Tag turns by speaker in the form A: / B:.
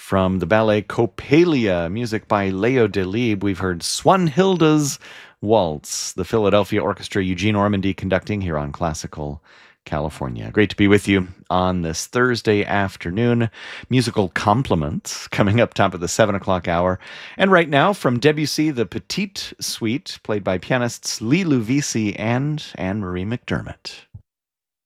A: From the ballet Coppelia, music by Leo Delibes, we've heard Swanhilda's Waltz, the Philadelphia Orchestra, Eugene Ormandy conducting here on Classical California. Great to be with you on this Thursday afternoon. Musical compliments coming up top of the 7 o'clock hour. And right now from Debussy, the Petite Suite, played by pianists Lee Louvisi and Anne-Marie McDermott.